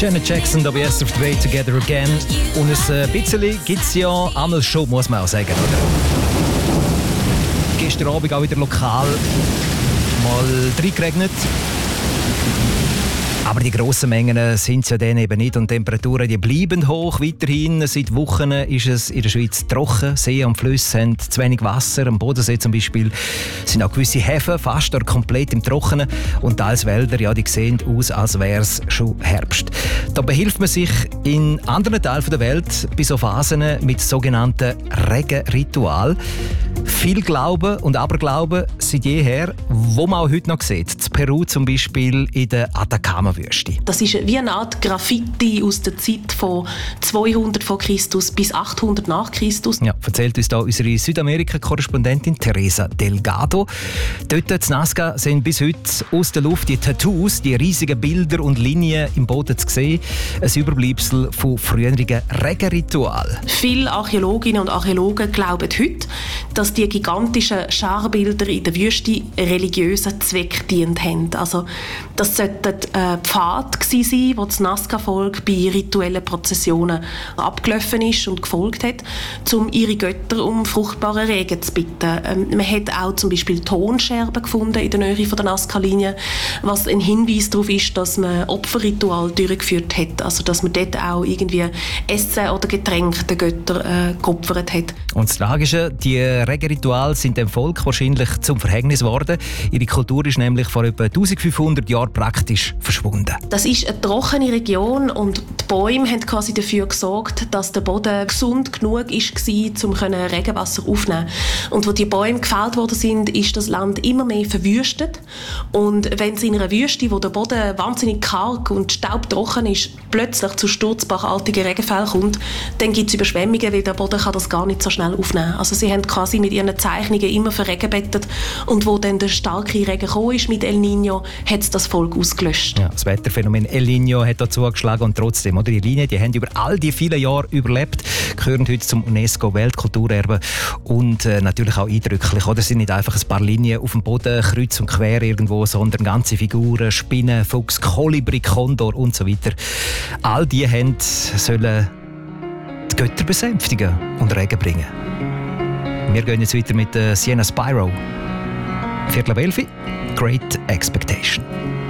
Janet Jackson, da bei SRF Way Together Again. Und ein bisschen gibt es ja einmal schon, muss man auch sagen, oder? Gestern Abend auch wieder lokal mal reingeregnet. Aber die grossen Mengen sind es ja dann eben nicht und die Temperaturen die bleiben hoch weiterhin. Seit Wochen ist es in der Schweiz trocken. Seen und Flüsse haben zu wenig Wasser. Am Bodensee zum Beispiel sind auch gewisse Häfen fast oder komplett im Trockenen. Und teils Wälder, ja, die sehen aus, als wäre es schon Herbst. Da behilft man sich in anderen Teilen der Welt bei so Phasen mit sogenannten Regenritualen. Viel Glauben und Aberglauben seit jeher, wo man auch heute noch sieht. In Peru zum Beispiel in der Atacama-Wüste. Das ist wie eine Art Graffiti aus der Zeit von 200 vor Christus bis 800 nach Christus. Ja, erzählt uns da unsere Südamerika-Korrespondentin Teresa Delgado. Dort in Nazca sind bis heute aus der Luft die Tattoos, die riesigen Bilder und Linien im Boden zu sehen. Ein Überbleibsel von früheren Regenritualen. Viele Archäologinnen und Archäologen glauben heute, dass die gigantischen Scharbilder in der Wüste religiösen Zweck dient haben. Also, das sollten Pfad gewesen sein, wo das Nazca-Volk bei rituellen Prozessionen abgelaufen ist und gefolgt hat, um ihre Götter um fruchtbaren Regen zu bitten. Man hat auch zum Beispiel Tonscherben gefunden in der Nähe der Nazca-Linie, was ein Hinweis darauf ist, dass man Opferritual durchgeführt hat. Also, dass man dort auch irgendwie Essen oder Getränke den Göttern geopfert hat. Und das Tragische, die Regenrituale sind dem Volk wahrscheinlich zum Verhängnis geworden. Ihre Kultur ist nämlich vor etwa 1500 Jahren praktisch verschwunden. Das ist eine trockene Region und die Bäume haben quasi dafür gesorgt, dass der Boden gesund genug war, um Regenwasser aufzunehmen. Und als die Bäume gefällt worden sind, ist das Land immer mehr verwüstet. Und wenn es in einer Wüste, wo der Boden wahnsinnig karg und staubtrocken ist, plötzlich zu sturzbachartigen Regenfällen kommt, dann gibt es Überschwemmungen, weil der Boden kann das gar nicht so schnell aufnehmen. Also sie haben quasi mit ihren Zeichnungen immer für Regen gebettet. Und wo dann der starke Regen gekommen ist mit El Niño, hat es das Volk ausgelöscht. Ja, das Wetterphänomen El Niño hat da zugeschlagen und trotzdem, oder? Die Linien, die haben über all die vielen Jahre überlebt, gehören heute zum UNESCO-Weltkulturerbe und natürlich auch eindrücklich. Oder? Es sind nicht einfach ein paar Linien auf dem Boden, kreuz und quer irgendwo, sondern ganze Figuren, Spinnen, Fuchs, Kolibri, Kondor und so weiter. All die sollen die Götter besänftigen und Regen bringen. Wir gehen jetzt weiter mit Sienna Spyro. 11:15, Great Expectation.